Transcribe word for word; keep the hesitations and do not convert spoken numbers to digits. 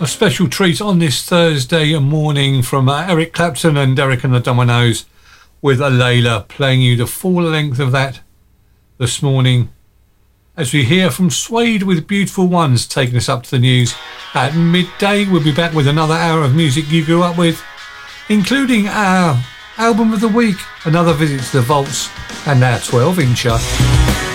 A special treat on this Thursday morning from uh, Eric Clapton and Derek and the Dominoes with Layla, playing you the full length of that this morning as we hear from Suede with Beautiful Ones, taking us up to the news at midday. We'll be back with another hour of music you grew up with, including our album of the week, another visit to the vaults, and our twelve incher.